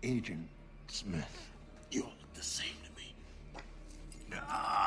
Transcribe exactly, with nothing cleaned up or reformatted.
Agent Smith. You all look the same to me. Ah!